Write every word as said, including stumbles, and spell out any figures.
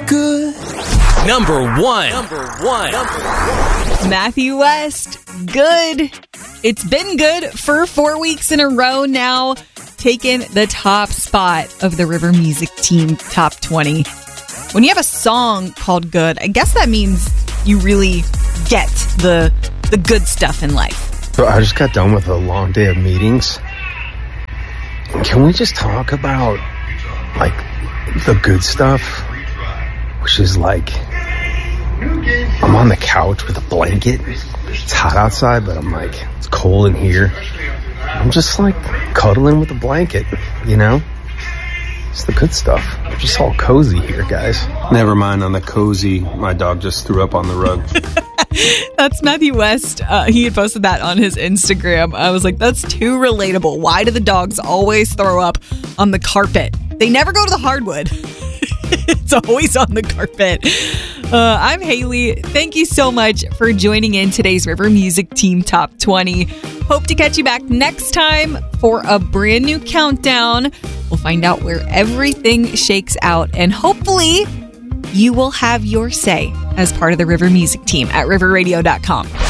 good. Number one. Number one. Matthew West, Good. It's been good for four weeks in a row now, taking the top spot of the River Music Team Top twenty. When you have a song called Good, I guess that means you really get the the good stuff in life. So I just got done with a long day of meetings. Can we just talk about, like, the good stuff? Which is like, I'm on the couch with a blanket. It's hot outside, but I'm like, it's cold in here. I'm just like cuddling with a blanket, you know? It's the good stuff. We're just all cozy here, guys. Never mind on the cozy. My dog just threw up on the rug. That's Matthew West. Uh, he had posted that on his Instagram. I was like, that's too relatable. Why do the dogs always throw up on the carpet? They never go to the hardwood. It's always on the carpet. Uh, I'm Haley. Thank you so much for joining in today's River Music Team Top twenty. Hope to catch you back next time for a brand new countdown. We'll find out where everything shakes out, and hopefully you will have your say as part of the River Music Team at river radio dot com.